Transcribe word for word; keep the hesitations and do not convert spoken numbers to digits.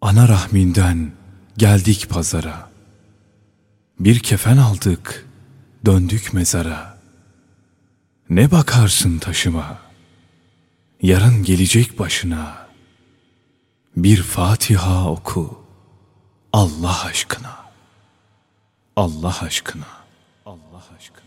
Ana rahminden geldik pazara. Bir kefen aldık, döndük mezara. Ne bakarsın taşıma, yarın gelecek başına. Bir Fatiha oku, Allah aşkına, Allah aşkına, Allah aşkına.